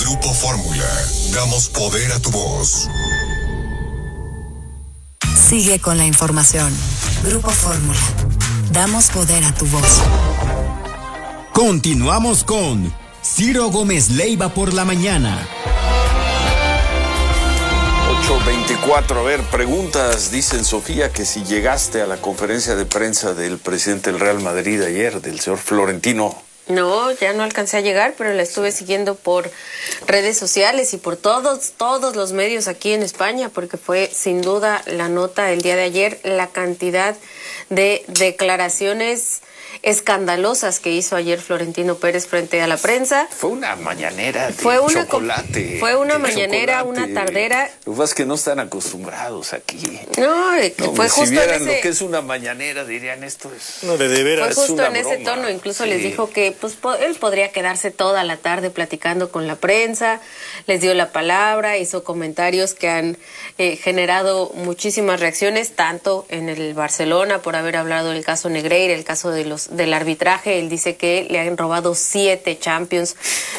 Grupo Fórmula, damos poder a tu voz. Sigue con la información. Grupo Fórmula, damos poder a tu voz. Continuamos con Ciro Gómez Leiva por la mañana. 8:24, a ver, preguntas, dicen Sofía, que si llegaste a la conferencia de prensa del presidente del Real Madrid ayer, del señor Florentino. No, ya no alcancé a llegar, pero la estuve siguiendo por redes sociales y por todos los medios aquí en España, porque fue sin duda la nota el día de ayer, la cantidad de declaraciones escandalosas que hizo ayer Florentino Pérez frente a la prensa. Fue una mañanera de chocolate. Fue una mañanera, una tardera. Lo que pasa es que no están acostumbrados aquí. No, fue justo si vieran en ese... lo que es una mañanera, dirían esto es... No, de veras. Fue justo en broma. ese tono, incluso les dijo que pues él podría quedarse toda la tarde platicando con la prensa, les dio la palabra, hizo comentarios que han generado muchísimas reacciones, tanto en el Barcelona por haber hablado del caso Negreira, el caso del arbitraje. Él dice que le han robado 7 Champions,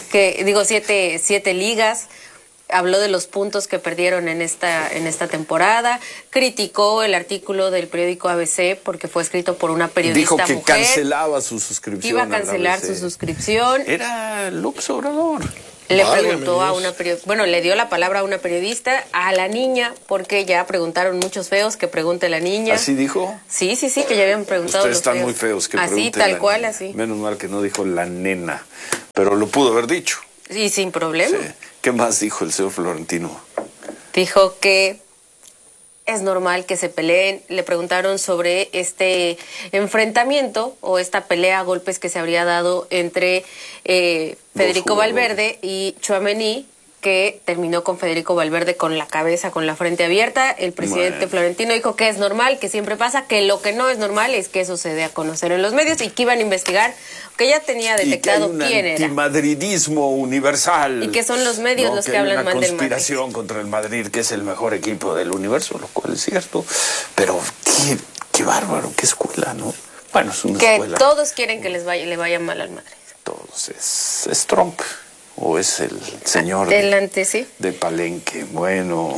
siete ligas. Habló de los puntos que perdieron en esta temporada, criticó el artículo del periódico ABC porque fue escrito por una periodista mujer. Dijo que cancelaba su suscripción. Iba a cancelar su suscripción. Era López Obrador. Le preguntó a una le dio la palabra a una periodista, a la niña, porque ya preguntaron muchos feos, que pregunte la niña. ¿Así dijo? Sí, que ya habían preguntado. Ustedes están muy feos, que pregunte. Así, tal la cual, niña. así. Menos mal que no dijo la nena, pero lo pudo haber dicho. Y sin problema. Sí. ¿Qué más dijo el señor Florentino? Dijo que es normal que se peleen. Le preguntaron sobre este enfrentamiento o esta pelea a golpes que se habría dado entre Federico Valverde y Tchouaméni, que terminó con Federico Valverde con la cabeza, con la frente abierta. El presidente Florentino dijo que es normal, que siempre pasa, que lo que no es normal es que eso se dé a conocer en los medios y que iban a investigar, que ya tenía detectado quién era. Y que hay un antimadridismo universal. Y que son los medios los que hablan mal del Madrid. Hay una conspiración contra el Madrid, que es el mejor equipo del universo, lo cual es cierto. Pero qué bárbaro, qué escuela, ¿no? Bueno, es una escuela. Que todos quieren que le vaya mal al Madrid. Todos. Es Trump. ¿O es el señor de Palenque? Bueno.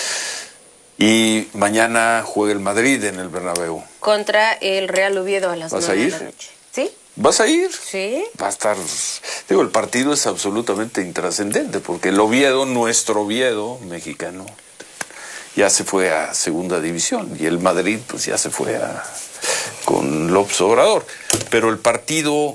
Y mañana juega el Madrid en el Bernabéu. Contra el Real Oviedo a las 9 de la noche. ¿Sí? ¿Vas a ir? Sí. Va a estar... Digo, el partido es absolutamente intrascendente, porque el Oviedo, nuestro Oviedo mexicano, ya se fue a segunda división. Y el Madrid, pues ya se fue con López Obrador. Pero el partido...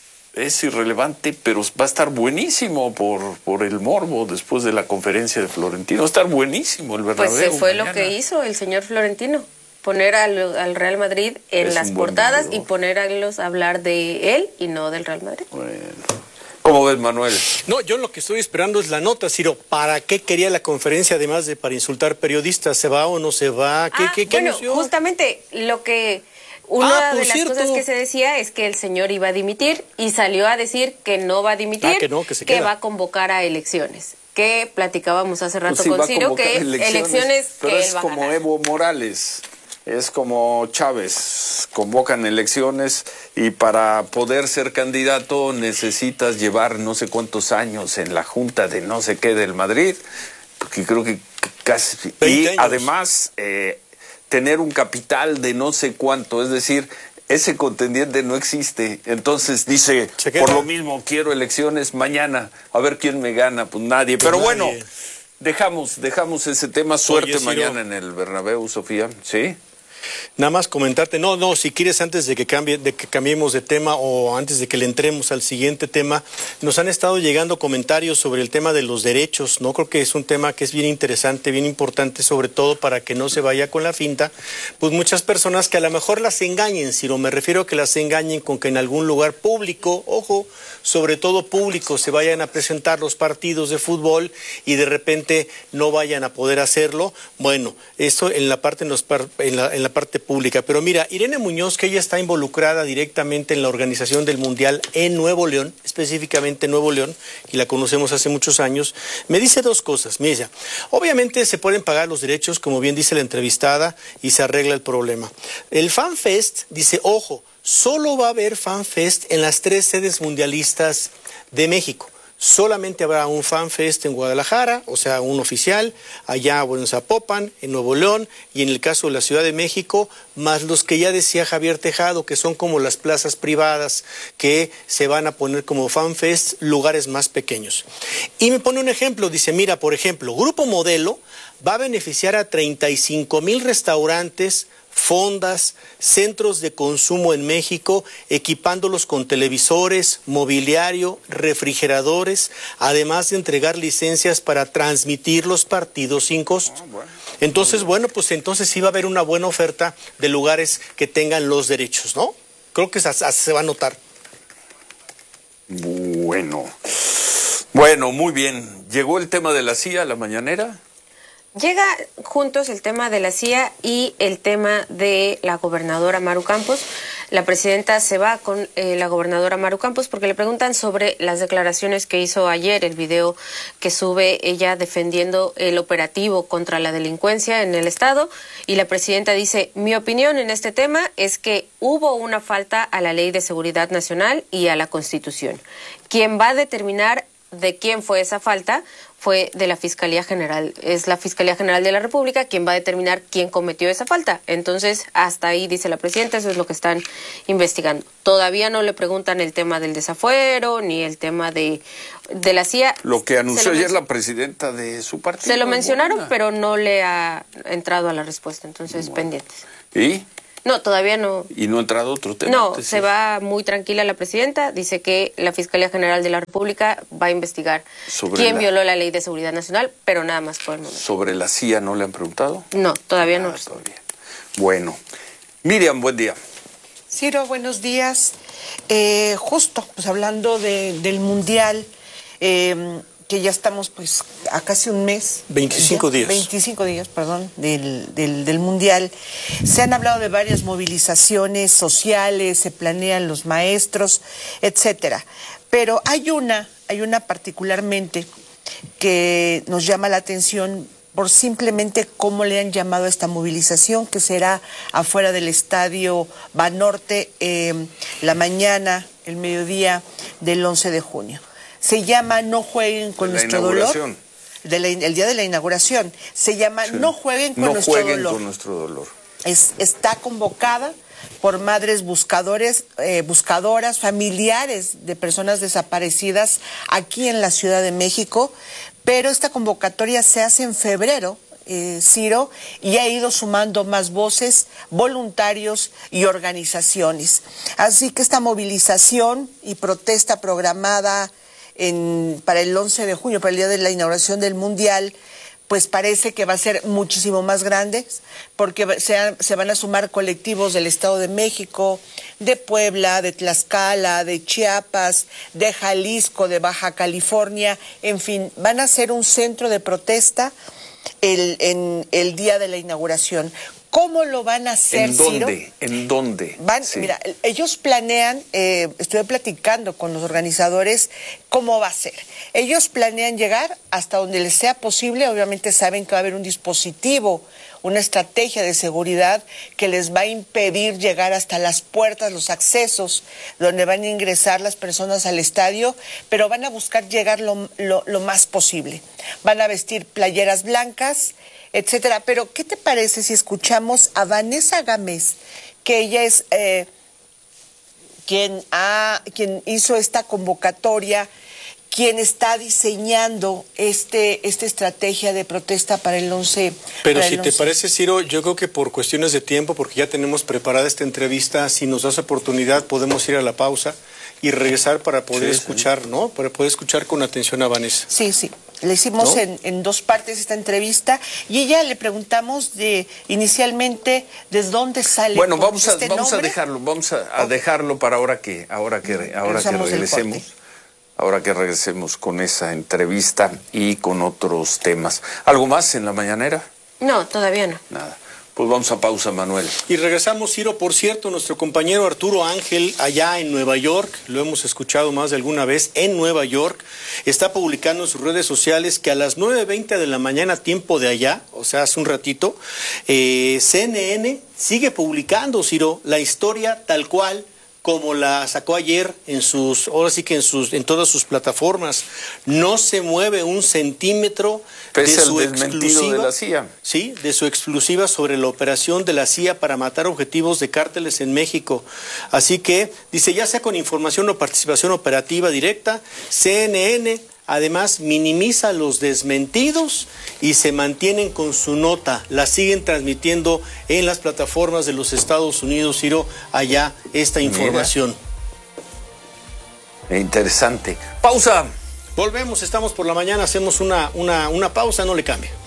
es irrelevante, pero va a estar buenísimo por el morbo después de la conferencia de Florentino. Va a estar buenísimo el Bernabéu. Pues fue mañana. lo que hizo el señor Florentino. Poner al Real Madrid en las portadas y ponerlos a hablar de él y no del Real Madrid. Bueno. ¿Cómo ves, Manuel? No, yo lo que estoy esperando es la nota, Ciro. ¿Para qué quería la conferencia, además de para insultar periodistas? ¿Se va o no se va? ¿Qué anunció? Justamente lo que... Una de las cosas que se decía es que el señor iba a dimitir y salió a decir que no va a dimitir, que va a convocar a elecciones. Que platicábamos hace rato con Ciro, que elecciones pero que es él va a como ganar. Evo Morales, es como Chávez, convocan elecciones y para poder ser candidato necesitas llevar no sé cuántos años en la junta de no sé qué del Madrid, porque creo que casi... Y además... tener un capital de no sé cuánto, es decir, ese contendiente no existe. Entonces dice, por lo mismo quiero elecciones mañana, a ver quién me gana, pues nadie. Pero bueno, dejamos ese tema. Suerte mañana en el Bernabéu, Sofía, ¿sí? Nada más comentarte, si quieres antes de que cambiemos de tema o antes de que le entremos al siguiente tema, nos han estado llegando comentarios sobre el tema de los derechos, ¿no? Creo que es un tema que es bien interesante, bien importante, sobre todo para que no se vaya con la finta, pues muchas personas que a lo mejor las engañen, Ciro, me refiero a que las engañen con que en algún lugar público, ojo, sobre todo público, se vayan a presentar los partidos de fútbol y de repente no vayan a poder hacerlo. Bueno, eso en la parte parte pública. Pero mira, Irene Muñoz, que ella está involucrada directamente en la organización del Mundial en Nuevo León, específicamente en Nuevo León, y la conocemos hace muchos años, me dice dos cosas. Me dice, obviamente se pueden pagar los derechos, como bien dice la entrevistada, y se arregla el problema. El FanFest, dice, ojo, solo va a haber FanFest en las 3 sedes mundialistas de México. solamente habrá un FanFest en Guadalajara, o sea, un oficial, allá en Zapopan, en Nuevo León, y en el caso de la Ciudad de México, más los que ya decía Javier Tejado, que son como las plazas privadas, que se van a poner como FanFest, lugares más pequeños. Y me pone un ejemplo, dice, mira, por ejemplo, Grupo Modelo va a beneficiar a 35,000 restaurantes, fondas, centros de consumo en México, equipándolos con televisores, mobiliario, refrigeradores, además de entregar licencias para transmitir los partidos sin costo. Entonces, bueno, pues entonces sí va a haber una buena oferta de lugares que tengan los derechos, ¿no? Creo que se va a notar. Bueno, muy bien. ¿Llegó el tema de la CIA a la mañanera? Llega juntos el tema de la CIA y el tema de la gobernadora Maru Campos. La presidenta se va con la gobernadora Maru Campos porque le preguntan sobre las declaraciones que hizo ayer, el video que sube ella defendiendo el operativo contra la delincuencia en el estado, y la presidenta dice, mi opinión en este tema es que hubo una falta a la Ley de Seguridad Nacional y a la Constitución. Quien va a determinar de quién fue esa falta fue de la Fiscalía General. Es la Fiscalía General de la República quien va a determinar quién cometió esa falta. Entonces, hasta ahí, dice la presidenta, eso es lo que están investigando. Todavía no le preguntan el tema del desafuero, ni el tema de la CIA. Lo que anunció ayer la presidenta de su partido. Se lo mencionaron, pero no le ha entrado a la respuesta. Entonces, pendientes. ¿Y? No, todavía no. ¿Y no ha entrado otro tema? No, se va muy tranquila la presidenta. Dice que la Fiscalía General de la República va a investigar quién violó la Ley de Seguridad Nacional, pero nada más por el momento. ¿Sobre la CIA no le han preguntado? No, todavía no. Todavía. Bueno. Miriam, buen día. Ciro, buenos días. Justo, pues hablando del Mundial, que ya estamos pues a casi un mes. 25 días. 25 días, perdón, del Mundial. Se han hablado de varias movilizaciones sociales, se planean los maestros, etcétera. Pero hay una particularmente que nos llama la atención por simplemente cómo le han llamado a esta movilización, que será afuera del Estadio Banorte la mañana, el mediodía del 11 de junio. Se llama No jueguen con nuestro dolor. El día de la inauguración. Se llama No jueguen con nuestro dolor. No jueguen con nuestro dolor. Está convocada por madres buscadoras, familiares de personas desaparecidas aquí en la Ciudad de México, pero esta convocatoria se hace en febrero, Ciro, y ha ido sumando más voces, voluntarios y organizaciones. Así que esta movilización y protesta programada para el 11 de junio, para el día de la inauguración del Mundial, pues parece que va a ser muchísimo más grande, porque se van a sumar colectivos del Estado de México, de Puebla, de Tlaxcala, de Chiapas, de Jalisco, de Baja California, en fin, van a ser un centro de protesta en el día de la inauguración. ¿Cómo lo van a hacer, Ciro? ¿En dónde? Sí. Mira, ellos planean, estuve platicando con los organizadores, cómo va a ser. Ellos planean llegar hasta donde les sea posible. Obviamente saben que va a haber un dispositivo, una estrategia de seguridad que les va a impedir llegar hasta las puertas, los accesos, donde van a ingresar las personas al estadio, pero van a buscar llegar lo más posible. Van a vestir playeras blancas, etcétera. Pero, ¿qué te parece si escuchamos a Vanessa Gámez, que ella es quien hizo esta convocatoria, quien está diseñando esta estrategia de protesta para el 11? Pero si te parece, Ciro, yo creo que por cuestiones de tiempo, porque ya tenemos preparada esta entrevista, si nos das oportunidad podemos ir a la pausa y regresar para poder escuchar, ¿no? Para poder escuchar con atención a Vanessa. Sí. Le hicimos en dos partes esta entrevista y ella le preguntamos inicialmente desde dónde sale. Bueno, vamos a dejarlo para ahora que regresemos con esa entrevista y con otros temas. ¿Algo más en la mañanera? No, todavía no. Nada. Pues vamos a pausa, Manuel. Y regresamos, Ciro. Por cierto, nuestro compañero Arturo Ángel, allá en Nueva York, lo hemos escuchado más de alguna vez, en Nueva York, está publicando en sus redes sociales que a las 9:20 de la mañana, tiempo de allá, o sea, hace un ratito, CNN sigue publicando, Ciro, la historia tal cual como la sacó ayer ahora sí que en todas sus plataformas. No se mueve un centímetro pese de su al desmentido exclusiva, de la CIA. Sí, de su exclusiva sobre la operación de la CIA para matar objetivos de cárteles en México. Así que, dice, ya sea con información o participación operativa directa, CNN además minimiza los desmentidos y se mantienen con su nota. La siguen transmitiendo en las plataformas de los Estados Unidos, Ciro, allá esta información. Mira. Interesante. Pausa. Volvemos, estamos por la mañana, hacemos una pausa, no le cambie.